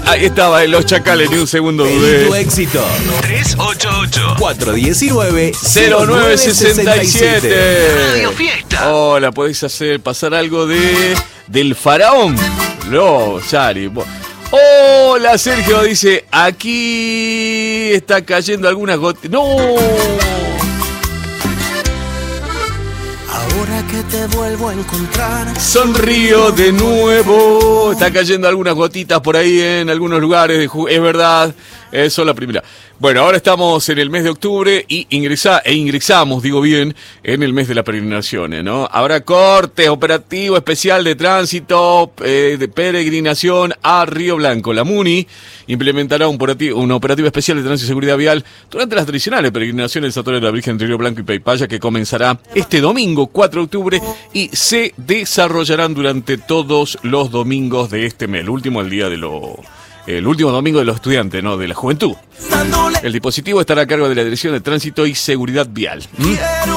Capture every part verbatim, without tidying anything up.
Ahí estaba, en Los Chacales, ni un segundo dudé. Tu éxito. tres ocho ocho, cuatro uno nueve, cero nueve seis siete. Radio Fiesta. Hola, podéis hacer pasar algo de del faraón. No, Sari. Hola, Sergio, dice, aquí está cayendo algunas gotas. ¡No! Ahora que te vuelvo a encontrar, sonrío de nuevo. Está cayendo algunas gotitas por ahí en algunos lugares. De ju- es verdad, eso es la primera. Bueno, ahora estamos en el mes de octubre y ingresa, e ingresamos, digo bien, en el mes de las peregrinaciones, ¿no? Habrá corte operativo especial de tránsito eh, de peregrinación a Río Blanco. La MUNI implementará un operativo, un operativo especial de tránsito y seguridad vial durante las tradicionales peregrinaciones del Santuario de la Virgen de Río Blanco y Paipaya, que comenzará este domingo cuatro de octubre y se desarrollarán durante todos los domingos de este mes. El último, el día de lo... El último domingo de los estudiantes, ¿no? De la juventud. El dispositivo estará a cargo de la Dirección de Tránsito y Seguridad Vial. ¿Mm?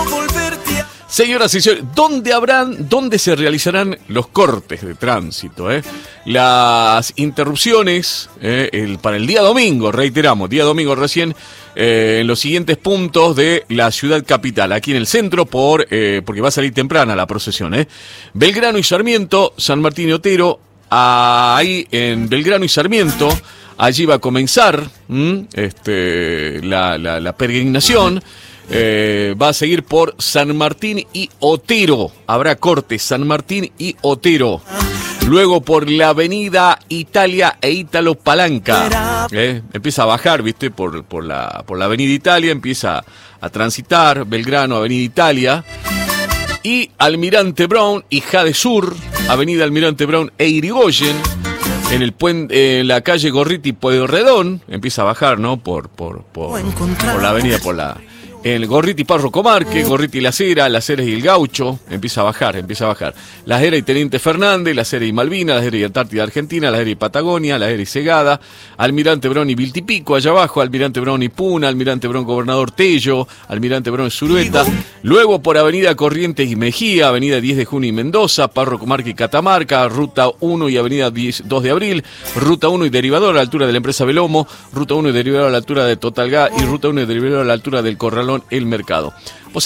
Señoras y señores, ¿dónde habrán, dónde se realizarán los cortes de tránsito? Eh? Las interrupciones eh, el, para el día domingo, reiteramos, día domingo recién, eh, en los siguientes puntos de la ciudad capital, aquí en el centro, por eh, porque va a salir temprana la procesión. Eh? Belgrano y Sarmiento, San Martín y Otero. Ahí en Belgrano y Sarmiento, allí va a comenzar ¿m? este, la, la, la peregrinación. Eh, va a seguir por San Martín y Otero. Habrá cortes San Martín y Otero. Luego por la avenida Italia e Ítalo Palanca. Eh, empieza a bajar, ¿viste? Por, por, la, por la avenida Italia, empieza a transitar Belgrano, avenida Italia. Y Almirante Brown y Jade Sur, avenida Almirante Brown e Irigoyen, en el puente, en la calle Gorriti Pueyrredón, empieza a bajar, ¿no? Por, por, por, por la avenida, por la... El Gorriti Parro Comarque, Gorriti Las Heras, Las Heras y el Gaucho, empieza a bajar, empieza a bajar. Las Heras y Teniente Fernández, Las Heras y Malvinas, Las Heras y Antártida Argentina, Las Heras y Patagonia, Las Heras y Segada, Almirante Brown y Viltipico, allá abajo, Almirante Brown y Puna, Almirante Brown Gobernador Tello, Almirante Brown y Zurueta. Luego por Avenida Corrientes y Mejía, Avenida diez de junio y Mendoza, Parro Comarque y Catamarca, Ruta uno y Avenida dos de abril, Ruta uno y Derivador a la altura de la empresa Belomo, Ruta uno y Derivador a la altura de Total Gas y Ruta uno y Derivador a la altura del Corralón El Mercado.